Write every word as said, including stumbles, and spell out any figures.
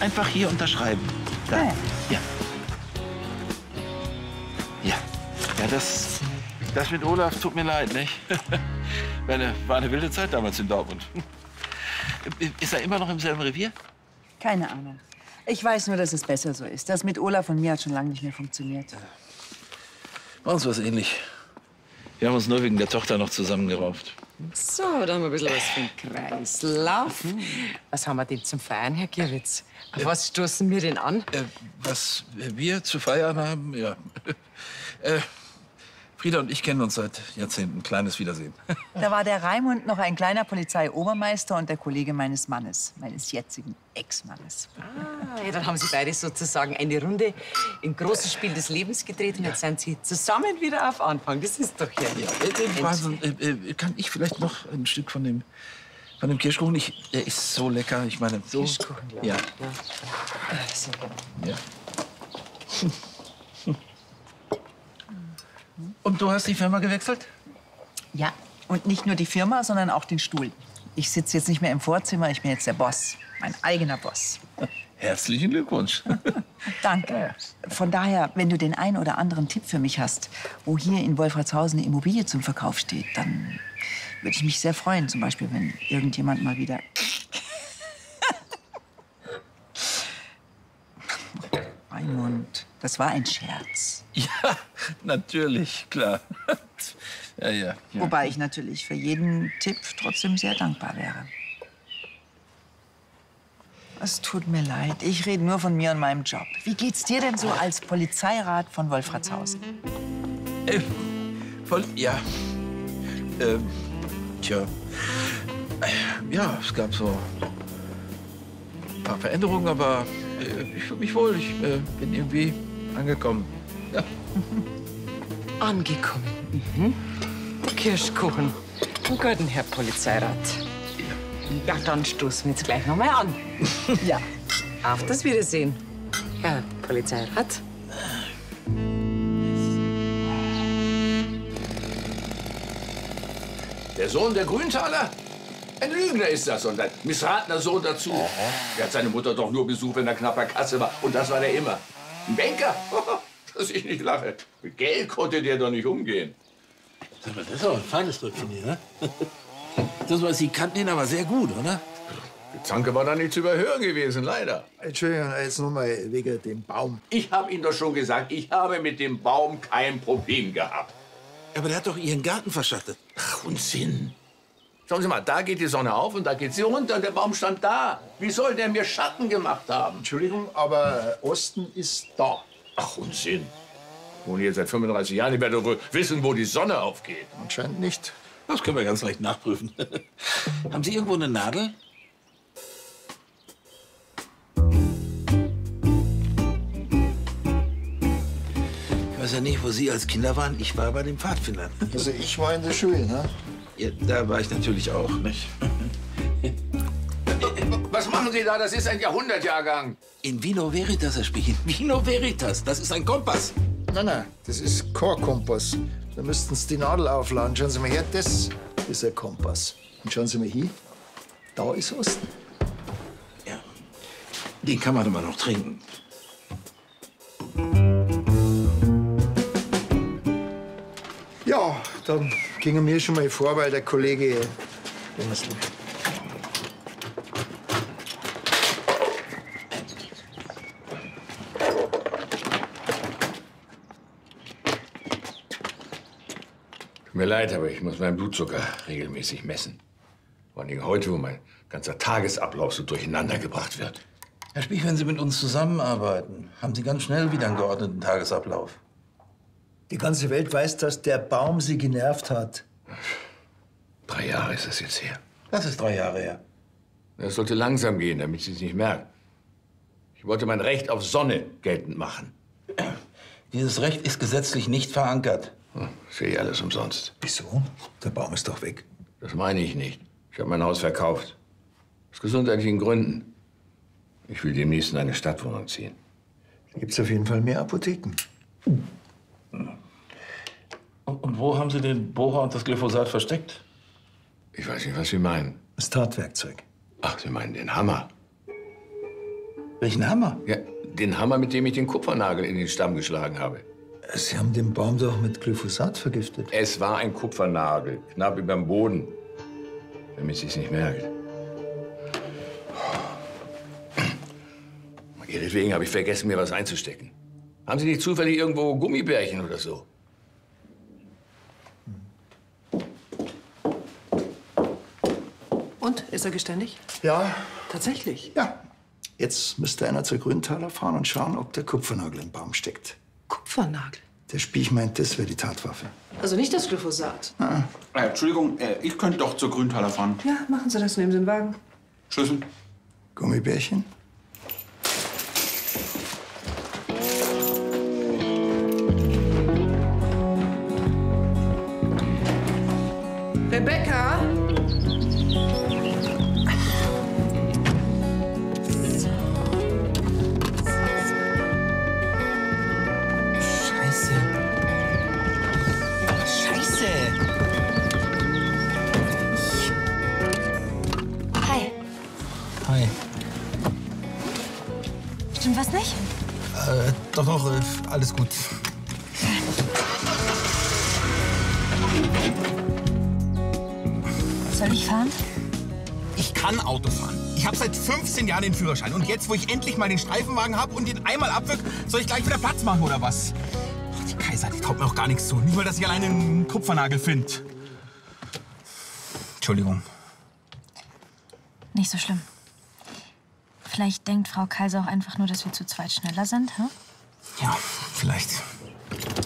einfach hier unterschreiben. Da. Ah. Ja. Ja. Ja, das, das mit Olaf tut mir leid, nicht? War eine, war eine wilde Zeit damals in Dortmund. Ist er immer noch im selben Revier? Keine Ahnung. Ich weiß nur, dass es besser so ist. Das mit Olaf und mir hat schon lange nicht mehr funktioniert. Bei uns war es ähnlich. Wir haben uns nur wegen der Tochter noch zusammengerauft. So, da haben wir ein bisschen was für den Kreislauf. Was haben wir denn zum Feiern, Herr Gieritz? Auf was stoßen wir denn an? Äh, was wir zu feiern haben, ja. äh, Frieda und ich kennen uns seit Jahrzehnten. Kleines Wiedersehen. Da war der Raimund noch ein kleiner Polizeiobermeister und der Kollege meines Mannes, meines jetzigen Ex-Mannes. Ah, ja, dann haben Sie beide sozusagen eine Runde im großen Spiel des Lebens gedreht und jetzt sind Sie zusammen wieder auf Anfang. Das ist doch ja. Ja, äh, Wahnsinn. Äh, äh, kann ich vielleicht noch ein Stück von dem, von dem Kirschkuchen? Ich, der ist so lecker. Ich meine, so. Kirschkuchen, ja. ja. ja. Sehr gerne. Ja. Und du hast die Firma gewechselt? Ja, und nicht nur die Firma, sondern auch den Stuhl. Ich sitze jetzt nicht mehr im Vorzimmer, ich bin jetzt der Boss. Mein eigener Boss. Herzlichen Glückwunsch. Danke. Von daher, wenn du den einen oder anderen Tipp für mich hast, wo hier in Wolfratshausen eine Immobilie zum Verkauf steht, dann würde ich mich sehr freuen. Zum Beispiel, wenn irgendjemand mal wieder... Mein Mund, das war ein Scherz. Ja, natürlich, klar. Ja, ja, ja. Wobei ich natürlich für jeden Tipp trotzdem sehr dankbar wäre. Es tut mir leid, ich rede nur von mir und meinem Job. Wie geht's dir denn so als Polizeirat von Wolfratshausen? Äh, voll, ja. Ähm, tja. Äh, Ja, es gab so ein paar Veränderungen, aber äh, ich fühle mich wohl. Ich äh, bin irgendwie angekommen. Ja. Angekommen. Mhm. Kirschkuchen. Einen guten Herr Polizeirat. Ja, dann stoßen wir jetzt gleich noch mal an. Ja. Auf das Wiedersehen, Herr Polizeirat. Der Sohn der Grüntaler? Ein Lügner ist das und ein missratener Sohn dazu. Der hat seine Mutter doch nur besucht, wenn er knapper Kasse war. Und das war der immer. Ein Banker? Dass ich nicht lache. Mit Geld konnte der doch nicht umgehen. Sag mal, das ist aber ein feines Röckchen hier, ne? Das war, Sie kannten ihn aber sehr gut, oder? Die Zanke war da nicht zu überhören gewesen, leider. Entschuldigung, jetzt nur mal wegen dem Baum. Ich habe Ihnen doch schon gesagt, ich habe mit dem Baum kein Problem gehabt. Aber der hat doch Ihren Garten verschattet. Ach, Unsinn. Schauen Sie mal, da geht die Sonne auf und da geht sie runter und der Baum stand da. Wie soll der mir Schatten gemacht haben? Entschuldigung, aber Osten ist da. Ach, Unsinn. Ich wohne hier seit fünfunddreißig Jahren. Ich werde doch wohl wissen, wo die Sonne aufgeht. Anscheinend nicht. Das können wir ganz leicht nachprüfen. Haben Sie irgendwo eine Nadel? Ich weiß ja nicht, wo Sie als Kinder waren. Ich war bei den Pfadfindern. Also ich war in der Schule, ne? Ja, da war ich natürlich auch, nicht? Was machen Sie da? Das ist ein Jahrhundertjahrgang. In Vino Veritas, Herr Spiegel. Vino Veritas, das ist ein Kompass. Nein, nein, das ist kein Kompass. Da müssten Sie die Nadel aufladen. Schauen Sie mal her, das ist ein Kompass. Und schauen Sie mal hin, da ist Osten. Ja, den kann man immer noch trinken. Ja, dann gingen wir schon mal vor, weil der Kollege... Tut mir leid, aber ich muss meinen Blutzucker regelmäßig messen. Vor allem heute, wo mein ganzer Tagesablauf so durcheinander gebracht wird. Herr Spiech, wenn Sie mit uns zusammenarbeiten, haben Sie ganz schnell wieder einen geordneten Tagesablauf. Die ganze Welt weiß, dass der Baum Sie genervt hat. Drei Jahre ist es jetzt her. Das ist drei Jahre her. Es sollte langsam gehen, damit Sie es nicht merken. Ich wollte mein Recht auf Sonne geltend machen. Dieses Recht ist gesetzlich nicht verankert. Hm, sehe ich alles umsonst. Wieso? Der Baum ist doch weg. Das meine ich nicht. Ich habe mein Haus verkauft. Aus gesundheitlichen Gründen. Ich will demnächst in eine Stadtwohnung ziehen. Da gibt's auf jeden Fall mehr Apotheken. Und, und wo haben Sie den Bohrer und das Glyphosat versteckt? Ich weiß nicht, was Sie meinen. Das Tatwerkzeug. Ach, Sie meinen den Hammer. Welchen Hammer? Ja, den Hammer, mit dem ich den Kupfernagel in den Stamm geschlagen habe. Sie haben den Baum doch mit Glyphosat vergiftet. Es war ein Kupfernagel, knapp überm Boden, damit Sie es nicht merkt. Ihretwegen habe ich vergessen, mir was einzustecken. Haben Sie nicht zufällig irgendwo Gummibärchen oder so? Und? Ist er geständig? Ja, Tatsächlich? ja. Jetzt müsste einer zur Grüntaler fahren und schauen, ob der Kupfernagel im Baum steckt. Kupfernagel. Der Spiech meint, das wäre die Tatwaffe. Also nicht das Glyphosat. Äh, Entschuldigung, äh, ich könnte doch zur Grüntaler fahren. Ja, machen Sie das. Nehmen Sie den Wagen. Schlüssel? Gummibärchen? Rebecca? Scheiße. Scheiße. Hi. Hi. Stimmt was nicht? Äh, doch, doch, äh, alles gut. Soll ich fahren? Ich kann Auto fahren. Ich habe seit fünfzehn Jahren den Führerschein. Und jetzt, wo ich endlich mal den Streifenwagen habe und den einmal abwirk, soll ich gleich wieder Platz machen, oder was? Ach, die Kaiser, die traut mir auch gar nichts zu. Nicht mal, dass ich alleine einen Kupfernagel finde. Entschuldigung. Nicht so schlimm. Vielleicht denkt Frau Kaiser auch einfach nur, dass wir zu zweit schneller sind, hä? Ja, vielleicht.